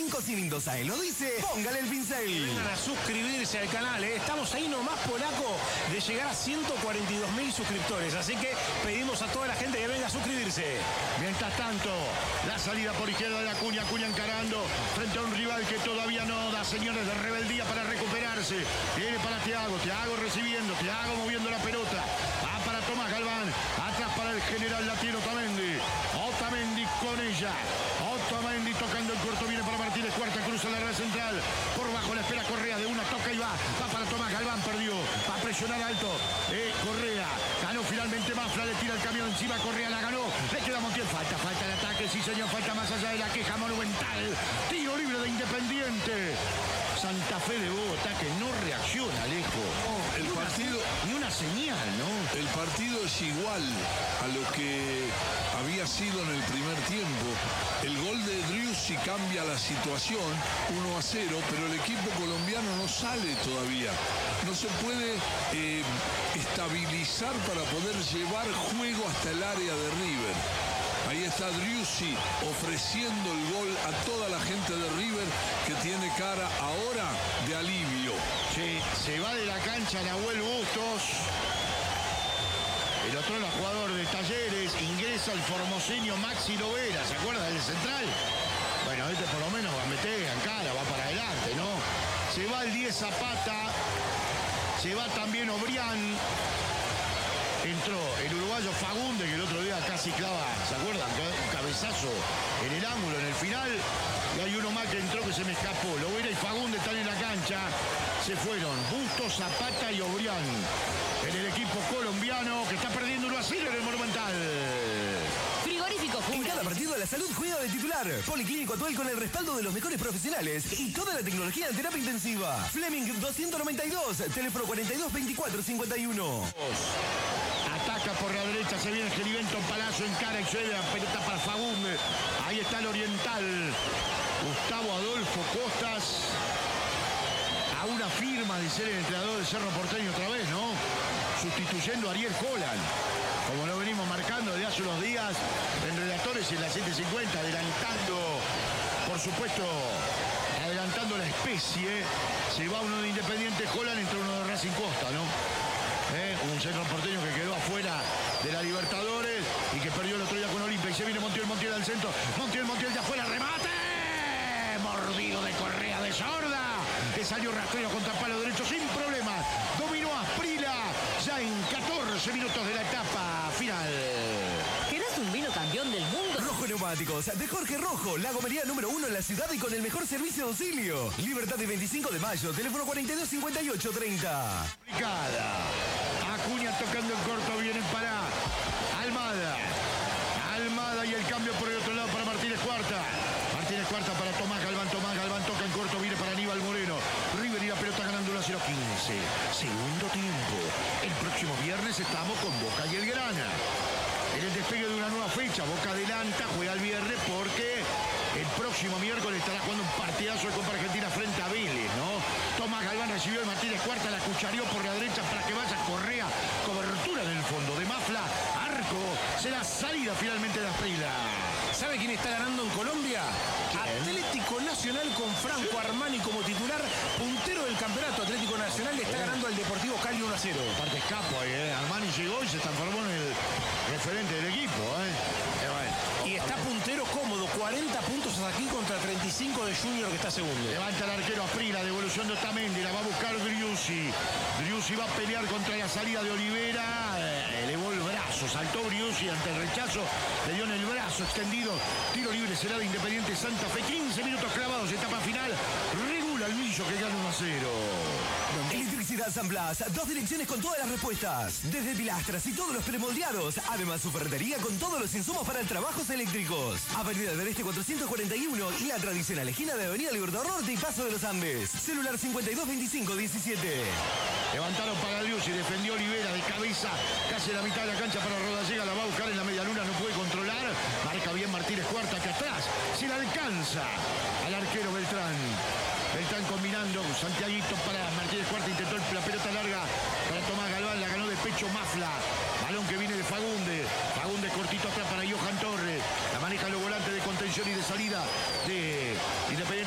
5 cilindros a él lo dice, póngale el pincel. Vengan a suscribirse al canal, Estamos ahí nomás, polaco, de llegar a 142.000 suscriptores. Así que pedimos a toda la gente que venga a suscribirse. Mientras tanto, la salida por izquierda de Acuña encarando frente a un rival que todavía no da señales de rebeldía para recuperarse. Viene para Thiago recibiendo, Thiago moviendo la pelota. Va para Tomás Galván, atrás para el general latino Otamendi con ella. Otamendi tocando el corto, viene para Martínez Cuarta, cruza la red central. Por bajo la espera Correa, de una toca y va para Tomás Galván, perdió. Va a presionar alto. Correa ganó finalmente Mafla, le tira el camión encima, Correa la ganó. Le queda Montiel, falta el ataque, sí señor, falta más allá de la queja monumental. Tiro libre de Independiente. Santa Fe de Bogotá que no reacciona, Alejo. El partido, ni una señal, ¿no? El partido es igual a lo que había sido en el primer tiempo. El gol de Driussi cambia la situación, 1-0, pero el equipo colombiano no sale todavía. No se puede estabilizar para poder llevar juego hasta el área de River. Ahí está Driussi ofreciendo el gol a toda la gente de River que tiene cara ahora de alivio. Sí, se va de la cancha Nahuel Bustos. El otro jugador de Talleres, ingresa el formoseño Maxi Lovera, ¿se acuerda del central? Bueno, este por lo menos va a meter en cara, va para adelante, ¿no? Se va el 10 Zapata, se va también Obrián. Entró el uruguayo Fagunde, que el otro día casi clava, ¿se acuerdan? Un cabezazo en el ángulo, en el final. Y hay uno más que entró que se me escapó. Lovera y Fagunde están en la cancha. Se fueron Bustos, Zapata y Obrián. En el equipo colombiano que está perdiendo 1-0 en el Monumental. Frigorífico Jura. En cada partido la salud juega de titular. Policlínico Atuel con el respaldo de los mejores profesionales y toda la tecnología en terapia intensiva. Fleming 292, teléfono 422451. Ataca por la derecha, se viene Geribenton Palazzo, encara y cede la pelota para Fagunde. Ahí está el oriental. Gustavo Adolfo Costas. A una firma de ser el entrenador de Cerro Porteño otra vez, ¿no? Sustituyendo a Ariel Holland. Como lo venimos marcando desde hace unos días en Relatores en la 750, adelantando, por supuesto, adelantando la especie. Se va uno de Independiente Holland, entra uno de Racing Costa, ¿no? Un Cerro Porteño que quedó afuera de la Libertadores y que perdió el otro día con Olimpia. Y se viene Montiel al centro. Montiel ya fue, remate. Mordido de Correa de Sorda. Que salió rastrero contra palo derecho sin problemas. Dominó a Asprila ya en 14 minutos de la etapa final. ¿Querés un vino campeón del mundo? Rojo Neumáticos, de Jorge Rojo, la gomería número 1 en la ciudad y con el mejor servicio de auxilio. Libertad de 25 de mayo, teléfono 425830. Acuña tocando en corto, vienen para Almada y el cambio por el otro lado para Martínez Cuarta para Tomás Galván toca en corto, viene para Aníbal Moreno. River y la pelota ganando 1-0, 15. Segundo tiempo. El próximo viernes estamos con Boca y el Grana. En el despegue de una nueva fecha, Boca adelanta, juega el viernes porque el próximo miércoles estará jugando un partidazo de Copa Argentina frente a Vélez, ¿no? Tomás Galván recibió el Martínez Cuarta, la cuchareó por la derecha para que vaya Correa. Cobertura en el fondo de Mafla, arco, será salida finalmente de Asprila. ¿Sabe quién está ganando en Colombia? Atlético Nacional con Franco Armani como titular, puntero del campeonato. Atlético Nacional le está ganando al Deportivo Cali 1-0. Aparte escapo ahí, Armani llegó y se transformó en el referente del equipo, Y está puntero cómodo, 40 puntos hasta aquí contra 35 de Junior que está segundo. Levanta el arquero Asprila, devolución de Otamendi, la va a buscar Driussi. Driussi va a pelear contra la salida de Olivera, elevó el brazo, saltó Driussi ante el rechazo, le dio en el brazo extendido. Tiro libre será de Independiente Santa Fe, 15 minutos clavados, etapa final. Regula el Millo que gana 1-0. Electricidad San Blas, 2 direcciones con todas las respuestas. Desde pilastras y todos los premoldeados. Además, su ferretería con todos los insumos para trabajos eléctricos. Avenida del Este 441 y la tradicional esquina de Avenida Libertador Norte y Paso de los Andes. Celular 522517. Levantaron para Driussi, defendió Olivera de cabeza, casi a la mitad de la cancha para Rodallega, la va a buscar en la media luna, no puede controlar. Marca bien Martínez Cuarta, que atrás se la alcanza al arquero Beltrán. Beltrán combinando, Santiaguito para Martínez Cuarta, intentó la pelota larga para Tomás Galván, la ganó de pecho Mafla. Balón que viene de Fagunde cortito atrás para Johan Torres, la maneja los volantes de contención y de salida de Independiente.